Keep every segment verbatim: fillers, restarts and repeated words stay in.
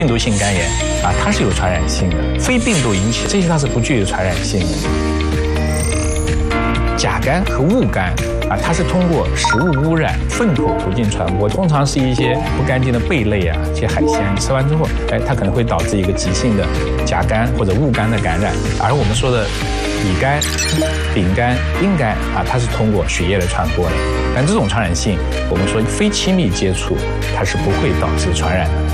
病毒性肝炎啊，它是有传染性的，非病毒引起，这些它是不具有传染性的。甲肝和戊肝啊，它是通过食物污染、粪口途径传播，通常是一些不干净的贝类啊，一些海鲜吃完之后，哎，它可能会导致一个急性的甲肝或者戊肝的感染。而我们说的乙肝、丙肝、丁肝啊，它是通过血液来传播的。但这种传染性，我们说非亲密接触，它是不会导致传染的。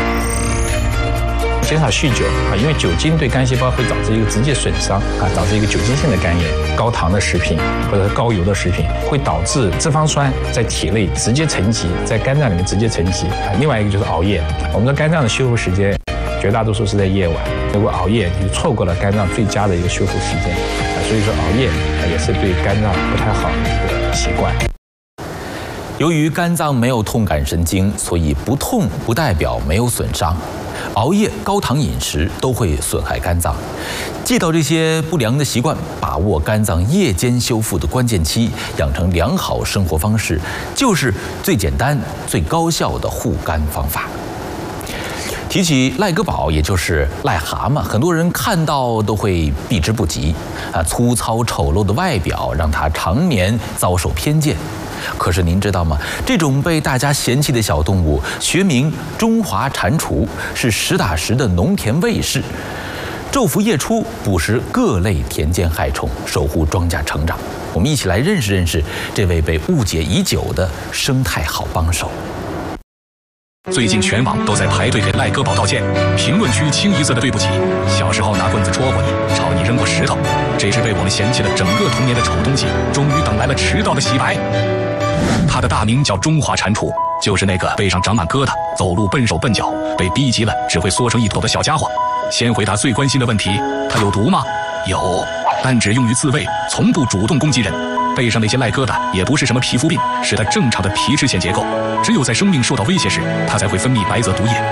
减少酗酒啊，因为酒精对肝细胞会导致一个直接损伤啊，导致一个酒精性的肝炎。高糖的食品或者是高油的食品会导致脂肪酸在体内直接沉积，在肝脏里面直接沉积啊。另外一个就是熬夜，我们的肝脏的修复时间绝大多数是在夜晚，如果熬夜你就错过了肝脏最佳的一个修复时间啊。所以说熬夜啊也是对肝脏不太好的一个习惯。 由于肝脏没有痛感神经，所以不痛不代表没有损伤。熬夜、高糖饮食都会损害肝脏。戒掉这些不良的习惯，把握肝脏夜间修复的关键期，养成良好生活方式，就是最简单、最高效的护肝方法。提起赖哥宝，也就是癞蛤蟆，很多人看到都会避之不及啊，粗糙丑陋的外表让它常年遭受偏见。可是您知道吗？这种被大家嫌弃的小动物，学名中华蟾蜍，是实打实的农田卫士，昼伏夜出，捕食各类田间害虫，守护庄稼成长。我们一起来认识认识这位被误解已久的生态好帮手。 最近全网都在排队给赖哥宝道歉，评论区清一色的对不起。小时候拿棍子戳过你，朝你扔过石头，这只被我们嫌弃了整个童年的丑东西，终于等来了迟到的洗白。它的大名叫中华蟾蜍，就是那个背上长满疙瘩、走路笨手笨脚、被逼急了只会缩成一坨的小家伙。先回答最关心的问题：它有毒吗？有，但只用于自卫，从不主动攻击人。背上那些赖疙瘩也不是什么皮肤病，是它正常的皮脂腺结构。只有在生命受到威胁时，它才会分泌白泽毒液。